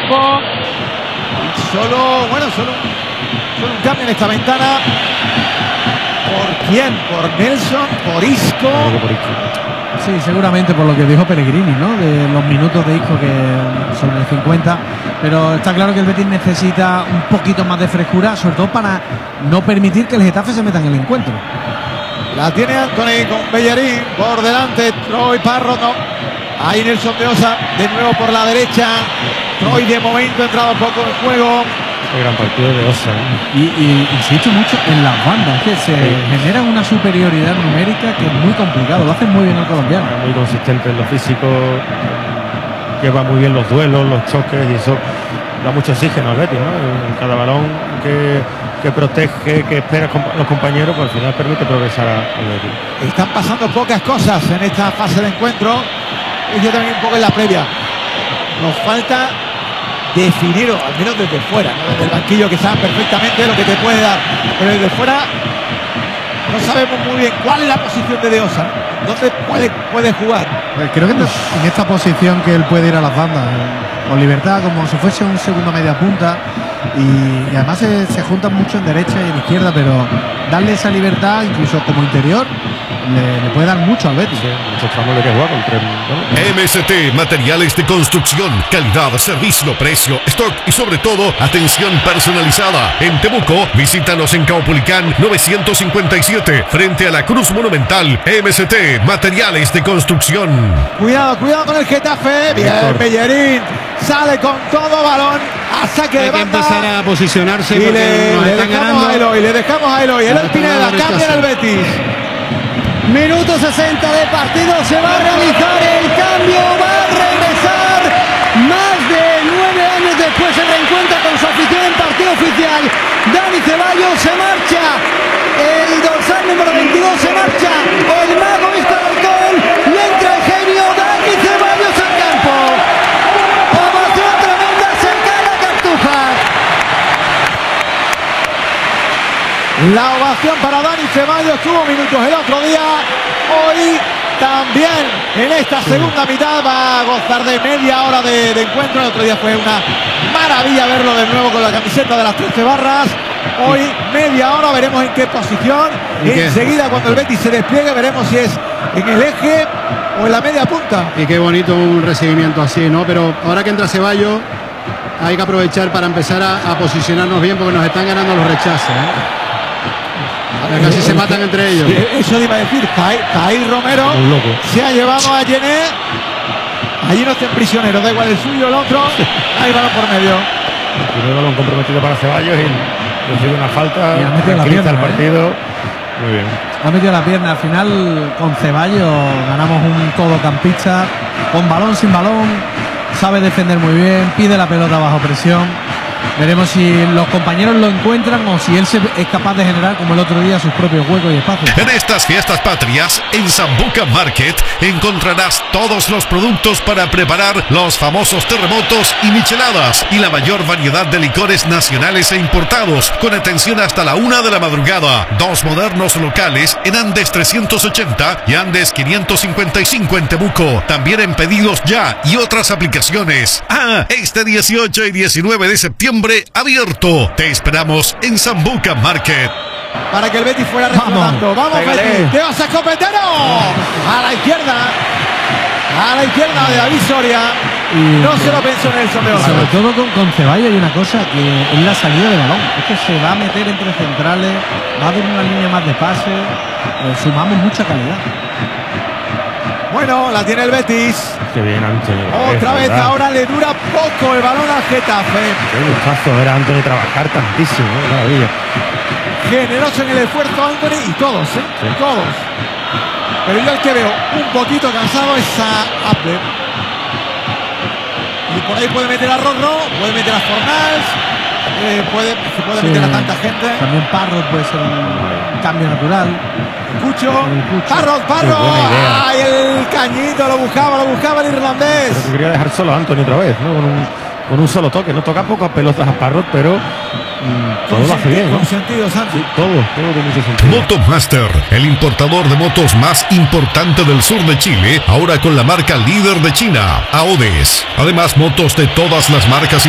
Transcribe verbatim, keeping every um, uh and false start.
campo. Solo, bueno, solo, solo un cambio en esta ventana. ¿Por quién? ¿Por Nelson? ¿Por Isco? Sí, seguramente por lo que dijo Pellegrini, ¿no? De los minutos de Isco, que son de cincuenta. Pero está claro que el Betis necesita un poquito más de frescura, sobre todo para no permitir que el Getafe se meta en el encuentro. La tiene Antony con Bellerín por delante. Troy Parro, no. Ahí Nelson de Osa, de nuevo por la derecha. Troy de momento ha entrado poco en juego. El gran partido de Osa, ¿eh? Y, y insisto mucho en las bandas, que se sí. generan una superioridad numérica que es muy complicado. Lo hacen muy bien el colombiano. Muy consistente en lo físico, lleva muy bien los duelos, los choques, y eso da mucho oxígeno al Betis, ¿no? En cada balón que, que protege, que espera los compañeros, pues al final permite progresar al Betis. Están pasando pocas cosas en esta fase de encuentro. Y yo también un poco en la previa. Nos falta definir, o al menos desde fuera, ¿no? Desde el banquillo, que saben perfectamente lo que te puede dar, pero desde fuera no sabemos muy bien cuál es la posición de De Osa, dónde puede, puede jugar. Creo que en esta posición que él puede ir a las bandas con libertad, como si fuese un segundo media punta, y, y además se, se juntan mucho en derecha y en izquierda, pero darle esa libertad incluso como interior le, le puede dar mucho al Betis. Sí, muchos tramos le que jugar con tres, ¿no? M S T, materiales de construcción, calidad, servicio, precio, stock y sobre todo atención personalizada. En Temuco, visítanos en Caupolicán novecientos cincuenta y siete, frente a la Cruz Monumental. M S T, materiales de construcción. Cuidado, cuidado con el Getafe. Bien, Bellerín sale con todo, balón a saque Hay de banda. que empezar a posicionarse, y porque le, nos le están dejamos ganando. a Eloy, le dejamos a Eloy. Eloy Pineda cambia en el Betis. Minuto sesenta de partido, se va a realizar el cambio, va a regresar más de nueve años después, se reencuentra con su afición en partido oficial. Dani Ceballos se marcha, el dorsal número veintidós se marcha, el mago viste el alcohol y entra el genio Dani Ceballos al campo. Ovación tremenda, se cae la cartuja. La ovación para Dani Ceballos, tuvo minutos el otro día, hoy también en esta segunda mitad va a gozar de media hora de, de encuentro. El otro día fue una maravilla verlo de nuevo con la camiseta de las trece barras. Hoy media hora, veremos en qué posición. Enseguida, cuando el Betis se despliegue, veremos si es en el eje o en la media punta. Y qué bonito un recibimiento así, ¿no? Pero ahora que entra Ceballos, hay que aprovechar para empezar a, a posicionarnos bien, porque nos están ganando los rechazos, ¿eh? Ya casi se matan entre ellos. Eso iba a decir, Jair Romero se ha llevado a Yené. Allí no estén prisioneros, da igual el suyo, el otro. Ahí balón por medio. El primer balón comprometido para Ceballos y recibe una falta. Y ha metido la pierna, el partido. ¿eh? Muy bien. Ha metido la pierna. Al final, con Ceballos ganamos un todocampista, con balón, sin balón. Sabe defender muy bien, pide la pelota bajo presión. Veremos si los compañeros lo encuentran o si él se es capaz de generar, como el otro día, sus propios huecos y espacios. En estas fiestas patrias, en Sambuca Market, encontrarás todos los productos para preparar los famosos terremotos y micheladas y la mayor variedad de licores nacionales e importados, con atención hasta la una de la madrugada. Dos modernos locales en Andes trescientos ochenta y Andes quinientos cincuenta y cinco en Temuco. También en Pedidos Ya y otras aplicaciones. Ah, este dieciocho y diecinueve de septiembre abierto. Te esperamos en Sambuca Market. Para que el Betis fuera reflotando. Vamos, Betis. Te vas a escopetero. A la izquierda. A la izquierda de David Soria. Y no se lo pensó Nelson de Osa. Sobre todo con, con Ceballos hay una cosa que es la salida de balón. Es que se va a meter entre centrales, va a haber una línea más de pase. Eh, sumamos mucha calidad. Bueno, la tiene el Betis. Qué bien, Antonio. Otra vez, ¿verdad? Ahora le dura poco el balón al Getafe. Qué gustazo ver a Antonio trabajar tantísimo, ¿eh? Maravilla. Generoso en el esfuerzo, Anthony, y todos, ¿eh? Sí. Todos. Pero yo el que veo un poquito cansado es a Apple. Y por ahí puede meter a Rorro, puede meter a Fornals, eh, puede, se puede sí. meter a tanta gente. También Parrot puede ser un cambio natural. Cucho, Parrot, Parrot. ¡Ay, el cañito! Lo buscaba, lo buscaba el irlandés. Pero quería dejar solo a Anthony otra vez, ¿no? Con un, con un solo toque. No toca pocas pelotas a Parrot, pero mmm, todo lo hace bien, ¿no? Con sentido, Santi. Sí, todo, todo tiene mucho sentido. Motomaster, el importador de motos más importante del sur de Chile, ahora con la marca líder de China, Aodes. Además, motos de todas las marcas